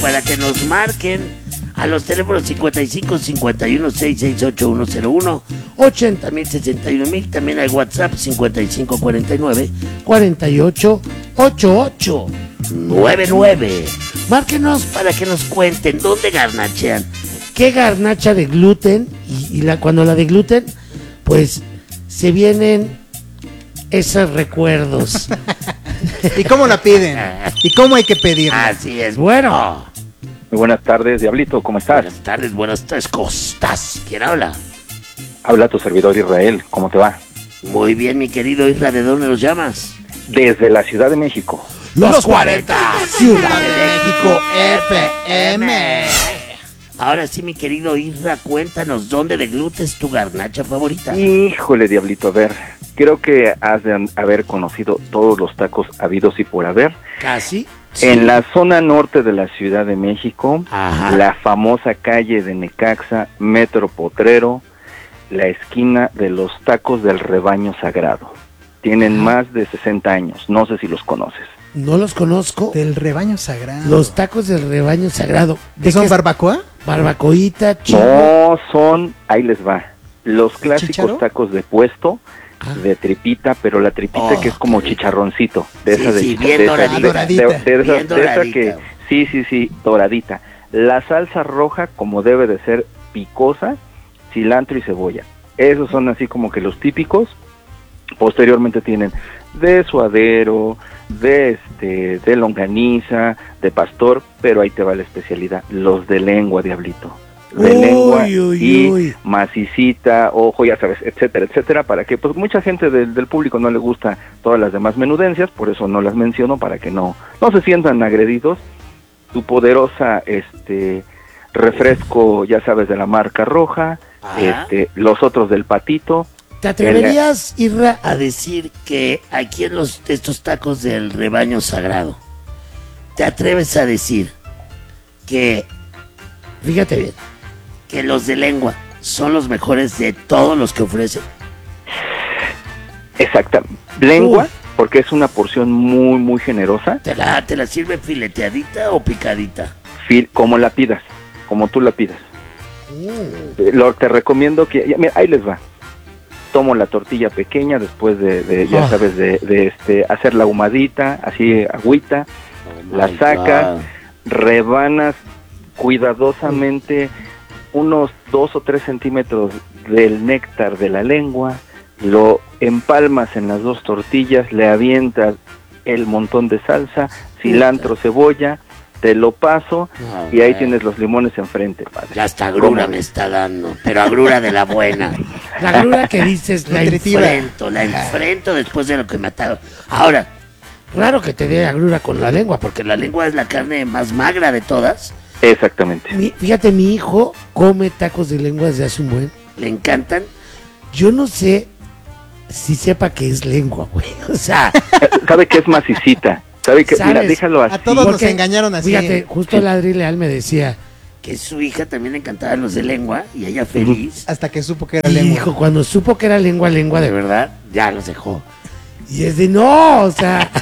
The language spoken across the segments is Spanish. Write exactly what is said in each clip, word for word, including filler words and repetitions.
para que nos marquen a los teléfonos cincuenta y cinco, cincuenta y uno, sesenta y seis, ochenta y uno cero uno, ochenta mil, sesenta y uno mil. También hay WhatsApp cincuenta y cinco, cuarenta y nueve, cuarenta y ocho, ochenta y ocho noventa y nueve. Márquenos para que nos cuenten dónde garnachean, qué garnacha de gluten, y, y la, cuando la de gluten, pues se vienen esos recuerdos. ¿Y cómo la piden? ¿Y cómo hay que pedirla? Así es, bueno. Muy buenas tardes, Diablito, ¿cómo estás? Buenas tardes, buenas tardes, ¿cómo estás? ¿Quién habla? Habla tu servidor Israel, ¿cómo te va? Muy bien, mi querido Isra, ¿de dónde nos llamas? Desde la Ciudad de México. Los cuarenta, Ciudad de México F M. Ahora sí, mi querido Isra, cuéntanos, ¿dónde de gluten es tu garnacha favorita? Híjole, Diablito, a ver, creo que has de haber conocido todos los tacos habidos y por haber. ¿Casi? Sí. En la zona norte de la Ciudad de México, Ajá. La famosa calle de Necaxa, Metro Potrero, la esquina de los tacos del Rebaño Sagrado. Tienen Ajá. más de sesenta años, no sé si los conoces. No los conozco. Del Rebaño Sagrado. Los tacos del Rebaño Sagrado. ¿De son barbacoa? Barbacoita, chivo. No, son, ahí les va, los clásicos ¿Chícharo? Tacos de puesto, Ah. de tripita, pero la tripita Oh, que es como qué rico. chicharroncito, de Sí, esa de, sí, bien de esa- doradita. de- de- Doradita. de- de esa- Bien de esa doradita. que, sí, sí, sí, doradita. La salsa roja como debe de ser picosa, cilantro y cebolla. Esos son así como que los típicos. Posteriormente tienen de suadero, de este, de longaniza, de pastor, pero ahí te va la especialidad, los de lengua, Diablito. De Uy, lengua uy, y uy. macicita, ojo, ya sabes, etcétera, etcétera, para que pues mucha gente del, del público no le gusta todas las demás menudencias, por eso no las menciono, para que no, no se sientan agredidos. Tu poderosa este refresco, ya sabes, de la marca roja, Ajá. este, los otros del patito. ¿Te atreverías, Irra, a decir que aquí en los, estos tacos del Rebaño Sagrado, te atreves a decir que, fíjate bien, que los de lengua son los mejores de todos los que ofrecen? Exacta, lengua, Uf. porque es una porción muy, muy generosa, ¿Te la, te la sirve fileteadita o picadita? fil- como la pidas, como tú la pidas. Mm. Eh, Lo, te recomiendo que, ya, mira, ahí les va. Tomo la tortilla pequeña después de, de ya Ah. sabes, de, de este, hacer la ahumadita, así agüita, Oh la my sacas, God. rebanas cuidadosamente unos dos o tres centímetros del néctar de la lengua, lo empalmas en las dos tortillas, le avientas el montón de salsa, cilantro, cebolla, te lo paso No, y ahí güey. tienes los limones enfrente, padre. Ya hasta agrura ¿Cómo me ves? está dando, pero agrura de la buena. La agrura que dices, la Nutritiva. enfrento, la enfrento después de lo que me ha dado. Ahora, raro que te dé agrura con la lengua, porque la lengua es la carne más magra de todas. Exactamente. Mi- fíjate, mi hijo come tacos de lengua desde hace un buen, le encantan. Yo no sé si sepa que es lengua, güey. O sea, Sabe que es macicita. Sabe que, mira, ¿Sabes? déjalo así. A todos nos porque, engañaron así. Fíjate, justo el Adri Leal me decía que su hija también le encantaban los de lengua y ella feliz. Hasta que supo que era Y lengua. hijo, cuando supo que era lengua, lengua de verdad, ya los dejó. Y es de no, o sea.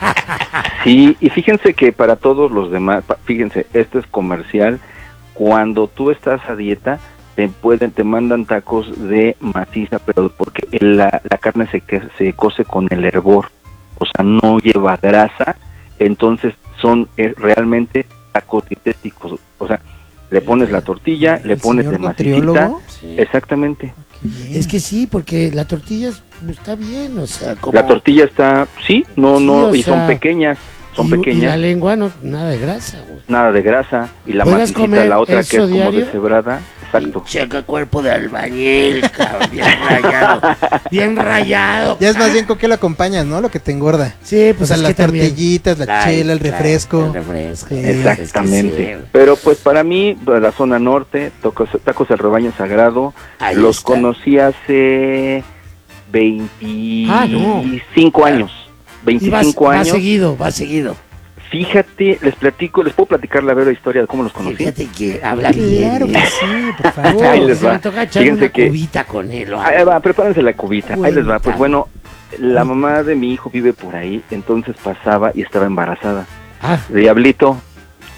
Sí, y fíjense que para todos los demás, pa- fíjense, esto es comercial. Cuando tú estás a dieta, te pueden, te mandan tacos de maciza, pero porque la, la carne se, que- se cose con el hervor, o sea, no lleva grasa, entonces son eh, realmente tacos dietéticos, o sea, le pones la tortilla, le ¿El pones de señor macicita, nutriólogo? exactamente. Qué bien. Es que sí, porque la tortilla es- está bien, o sea, como. La tortilla está, sí, no, Sí, no, o y son sea, pequeñas, son y, y la pequeñas, lengua, no, nada de grasa, güey. nada de grasa, y la ¿Podrías macicita, comer la otra que es eso como diario? deshebrada, exacto. Checa cuerpo de albañil, cabrón, bien rayado. Bien rayado. Ya es más bien con qué lo acompañas, ¿no? Lo que te engorda. Sí, O pues sea, es las que también. tortillitas, la Ay, chela, el claro, refresco. el refresco. Sí. Exactamente. Es que sí. Pero pues para mí, de la zona norte, tacos, tacos del Rebaño Sagrado, Ahí los está. conocí hace veinticinco Ah, no. años. Y va, veinticinco va años. seguido, va seguido. Fíjate, les platico, les puedo platicar la vera historia de cómo los conocí. Fíjate que habla bien. Claro que ¿eh? sí, por favor. Ahí les Se va. me toca echar Fíjense una que- cubita con él. o Ahí algo. va, prepárense la cubita. Ahí les va. Pues Cubita. bueno, la mamá de mi hijo vive por ahí, entonces pasaba y estaba embarazada. Ah, Diablito,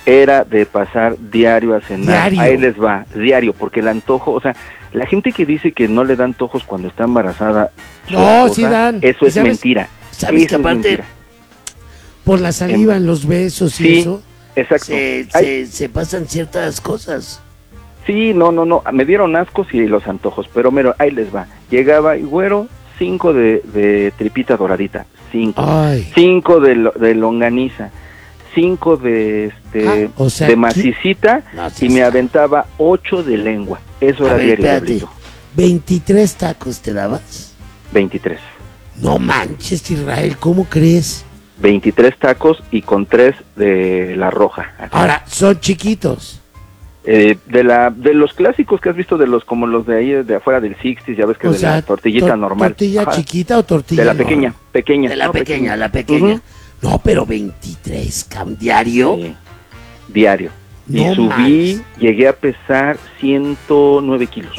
era de pasar diario a cenar. Diario. Ahí les va, diario, porque el antojo, o sea, la gente que dice que no le da antojos cuando está embarazada, su No, esposa, sí dan. eso ¿Y es sabes- mentira. sabes Eso que es aparte- mentira. Por la saliva en los besos y Sí, eso, exacto. se, Ay, se, se pasan ciertas cosas. sí, no, no, no, me dieron ascos y los antojos, pero mero, ahí les va. Llegaba y güero, cinco de, de tripita doradita, cinco. Ay. Cinco de, lo- de longaniza, cinco de este Ah, o sea, de ¿qué? macicita No, sí, y me sí. aventaba ocho de lengua. Eso A era ver, diario, espérate. Diablito. ¿veintitrés tacos te dabas? veintitrés. No manches, Israel, ¿cómo crees? veintitrés tacos y con tres de la roja. Acá. Ahora, son chiquitos. Eh, de la de los clásicos que has visto, de los como los de ahí de afuera del sesenta, ya ves que O de sea, la tortillita tor- normal. ¿Tortilla Ajá. chiquita o tortilla De la normal? pequeña, pequeña. De la no, pequeña, la pequeña. Ujú. No, pero veintitrés, cam, diario. Sí, diario. Y No subí, manches. llegué a pesar ciento nueve kilos.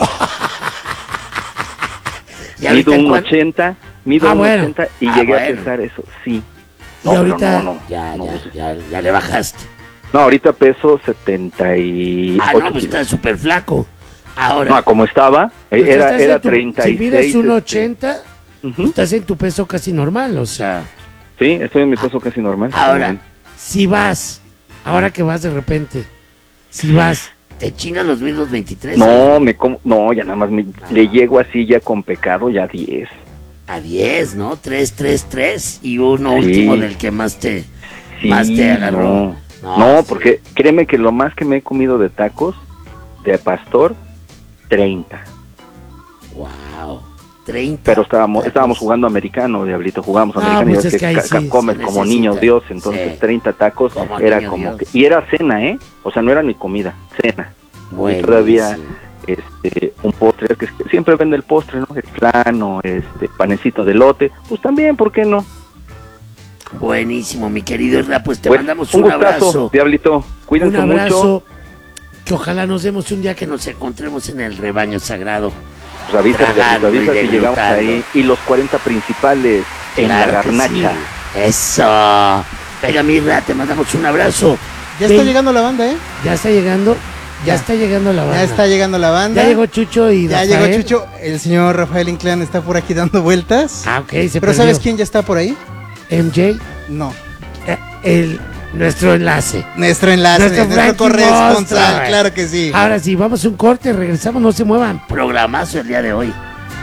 ¿Y ahorita Mido un cuánto? ochenta, mido Ah, un bueno. ochenta y Ah, llegué bueno. a pesar eso, sí. Y No, pero ahorita no, no, ya, no, ya, pues, ya, ya le bajaste. no, ahorita peso setenta y Ah, ocho no, pues kilos. está súper flaco. Ahora, No, como estaba, eh, pues era, estás era en tu- treinta y seis. Si mides un este, ochenta, ujú. estás en tu peso casi normal, o sea. Sí, estoy en mi peso casi normal. Ahora, si vas, ahora que vas de repente, si vas, te chingan los mismos veintitrés. No, me como, no, ya nada más me, le llego así ya con pecado, ya diez. A diez, ¿no? tres, tres, tres. Y uno Sí. último del que más te, Sí, más te agarró. no, No, no, sí. porque créeme que lo más que me he comido de tacos, de pastor, treinta. Wow. treinta. Pero estábamos tacos. estábamos jugando americano, Diablito, jugábamos Ah, americano, pues y es ves que ahí ca- sí ca- comes se como necesita. niños Dios, entonces Sí. treinta tacos Como era niño como Dios. que, y era cena, ¿eh? O sea, no era ni comida, cena. Buenísimo. Y todavía este un postre, que, es que siempre vende el postre, ¿no? El flan o este panecito de lote, pues también, ¿por qué no? Buenísimo, mi querido Isra, pues te Pues, mandamos un un, gustazo, abrazo. Diablito, cuídense Un abrazo. mucho. Que ojalá nos demos un día que nos encontremos en el rebaño sagrado. Pues avisa, Tragando Diablito, avisa y si llegamos degustando. ahí. Y los cuarenta principales en Claro la que garnacha. sí. Eso. Venga, mi Isra, te mandamos un abrazo. Ya está Ven, llegando la banda, ¿eh? Ya está llegando. Ya, Ya. está llegando la banda. Ya está llegando la banda. Ya llegó Chucho y Ya Rafael. llegó Chucho. El señor Rafael Inclán está por aquí dando vueltas. Ah, ok, se Pero perdió. ¿sabes quién ya está por ahí? M J, No. eh, el, nuestro enlace. Nuestro enlace, Nuestro nuestro, Frankie corresponsal, Monstruo. claro que sí. Ahora sí, vamos a un corte, regresamos, no se muevan. Programazo el día de hoy.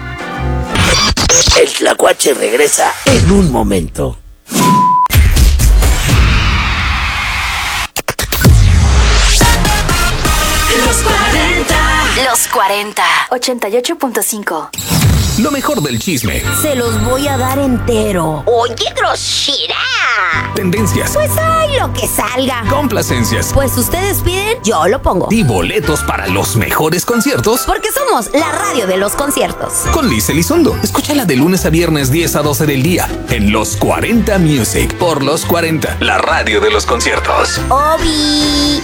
El Tlacuache regresa en un momento. Los cuarenta. Los cuarenta. ochenta y ocho punto cinco. Lo mejor del chisme, Se los voy a dar entero. Oye, grosera. tendencias, Pues hay lo que salga. complacencias Pues ustedes piden, yo lo pongo. y boletos para los mejores conciertos Porque somos la radio de los conciertos. con Liz Elizondo. Escúchala de lunes a viernes diez a doce del día en Los cuarenta Music por Los cuarenta, la radio de los conciertos. Obi.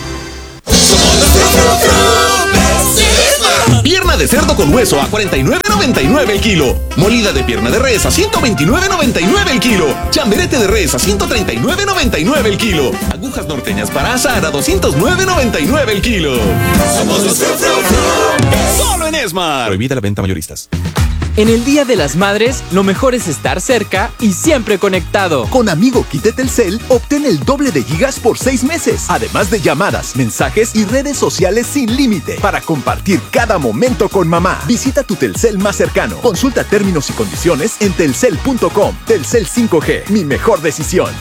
Pierna de cerdo con hueso a cuarenta y nueve noventa y nueve el kilo. Molida de pierna de res a ciento veintinueve noventa y nueve el kilo. Chamberete de res a ciento treinta y nueve noventa y nueve el kilo. Agujas norteñas para asar a doscientos nueve noventa y nueve el kilo. Somos los Fru Fru Fru. Solo en Esmar. Prohibida la venta a mayoristas. En el Día de las Madres, lo mejor es estar cerca y siempre conectado. Con Amigo Kit de Telcel, obtén el doble de gigas por seis meses, además de llamadas, mensajes y redes sociales sin límite, para compartir cada momento con mamá. Visita tu Telcel más cercano. Consulta términos y condiciones en telcel punto com. Telcel cinco G, mi mejor decisión.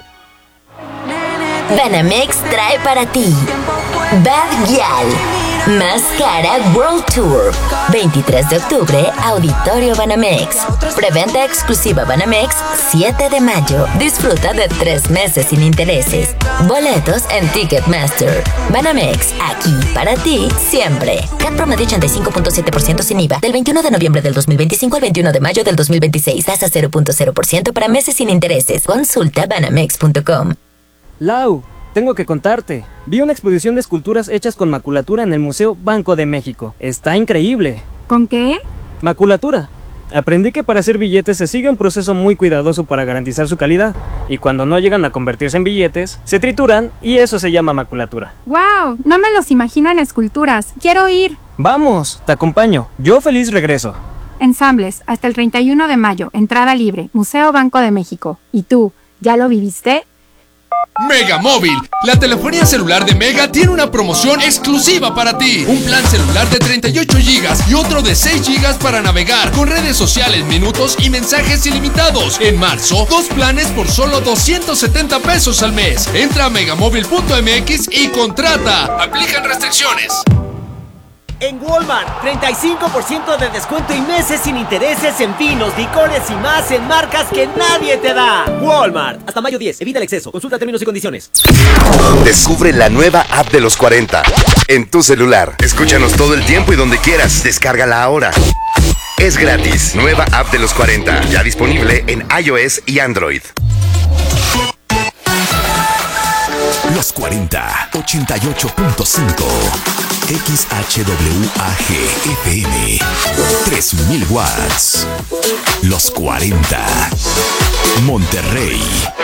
Banamex trae para ti Bad Gyal Mascara World Tour, veintitrés de octubre, Auditorio Banamex. Preventa exclusiva Banamex, siete de mayo. Disfruta de tres meses sin intereses. Boletos en Ticketmaster. Banamex, aquí para ti siempre. C A T promedio ochenta y cinco punto siete por ciento sin I V A. Del veintiuno de noviembre del dos mil veinticinco al veintiuno de mayo del dos mil veintiséis. Tasa cero punto cero por ciento para meses sin intereses. Consulta banamex punto com. Lau, tengo que contarte. Vi una exposición de esculturas hechas con maculatura en el Museo Banco de México. Está increíble. ¿Con qué? Maculatura. Aprendí que para hacer billetes se sigue un proceso muy cuidadoso para garantizar su calidad, y cuando no llegan a convertirse en billetes, se trituran y eso se llama maculatura. ¡Wow! No me los imagino en esculturas. ¡Quiero ir! Vamos, te acompaño. Yo feliz regreso. Ensambles, hasta el treinta y uno de mayo, entrada libre, Museo Banco de México. ¿Y tú, ya lo viviste? Mega Móvil, la telefonía celular de Mega tiene una promoción exclusiva para ti. Un plan celular de treinta y ocho gigas y otro de seis gigas para navegar con redes sociales, minutos y mensajes ilimitados. En marzo, dos planes por solo doscientos setenta pesos al mes. Entra a megamóvil punto m x y contrata. Aplican restricciones. En Walmart, treinta y cinco por ciento de descuento y meses sin intereses en vinos, licores y más en marcas que nadie te da. Walmart, hasta mayo diez, evita el exceso, consulta términos y condiciones. Descubre la nueva app de los cuarenta en tu celular. Escúchanos todo el tiempo y donde quieras. Descárgala ahora. Es gratis. Nueva app de los cuarenta, ya disponible en iOS y Android. Los cuarenta, ochenta y ocho punto cinco. X H W A G F M. tres mil watts. Los cuarenta. Monterrey.